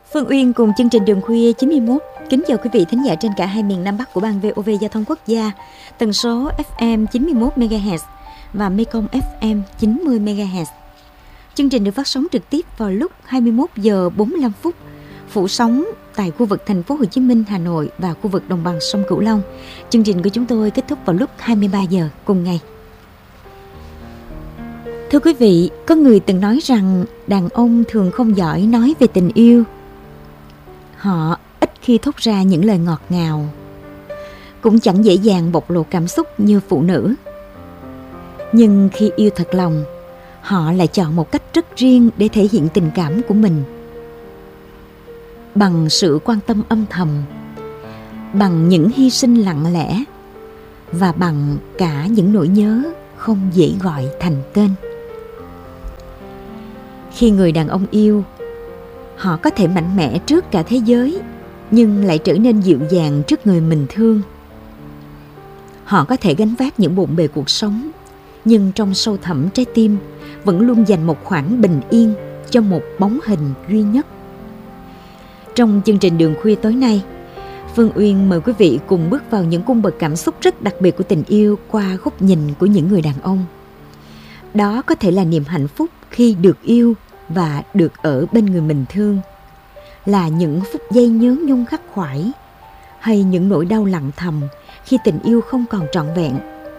Phương Uyên cùng chương trình Đường Khuya 91 kính chào quý vị thính giả trên cả hai miền Nam Bắc của ban VOV Giao thông Quốc gia, tần số FM 91 MHz và Mekong FM 90 MHz. Chương trình được phát sóng trực tiếp vào lúc 21 giờ 45 phút, phủ sóng tại khu vực thành phố Hồ Chí Minh, Hà Nội và khu vực đồng bằng sông Cửu Long. Chương trình của chúng tôi kết thúc vào lúc 23 giờ cùng ngày. Thưa quý vị, có người từng nói rằng đàn ông thường không giỏi nói về tình yêu. Họ ít khi thốt ra những lời ngọt ngào, cũng chẳng dễ dàng bộc lộ cảm xúc như phụ nữ. Nhưng khi yêu thật lòng, họ lại chọn một cách rất riêng để thể hiện tình cảm của mình. Bằng sự quan tâm âm thầm, bằng những hy sinh lặng lẽ và bằng cả những nỗi nhớ không dễ gọi thành tên. Khi người đàn ông yêu, họ có thể mạnh mẽ trước cả thế giới, nhưng lại trở nên dịu dàng trước người mình thương. Họ có thể gánh vác những bộn bề cuộc sống, nhưng trong sâu thẳm trái tim vẫn luôn dành một khoảng bình yên cho một bóng hình duy nhất. Trong chương trình Đường Khuya tối nay, Phương Uyên mời quý vị cùng bước vào những cung bậc cảm xúc rất đặc biệt của tình yêu qua góc nhìn của những người đàn ông. Đó có thể là niềm hạnh phúc khi được yêu và được ở bên người mình thương, là những phút giây nhớ nhung khắc khoải, hay những nỗi đau lặng thầm khi tình yêu không còn trọn vẹn.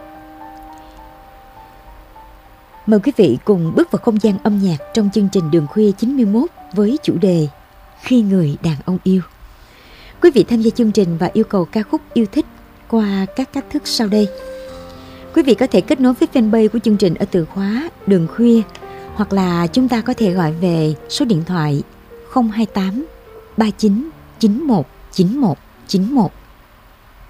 Mời quý vị cùng bước vào không gian âm nhạc trong chương trình Đường Khuya 91 với chủ đề Khi người đàn ông yêu. Quý vị tham gia chương trình và yêu cầu ca khúc yêu thích qua các cách thức sau đây. Quý vị có thể kết nối với fanpage của chương trình ở từ khóa Đường Khuya, hoặc là chúng ta có thể gọi về số điện thoại 028 39 91 91 91.